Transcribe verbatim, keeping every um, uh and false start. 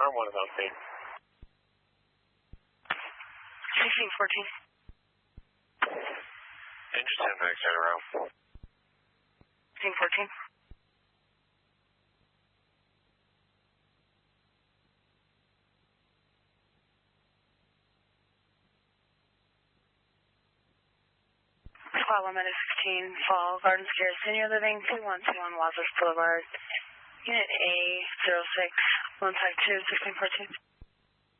Arm one is on scene. sixteen fourteen. Engine ten back, turn around. sixteen fourteen. Squad one minute sixteen, Fall Gardens, Garrett Senior Living, two one two one Wadsworth Boulevard, Unit A zero six, one five two, sixteen fourteen.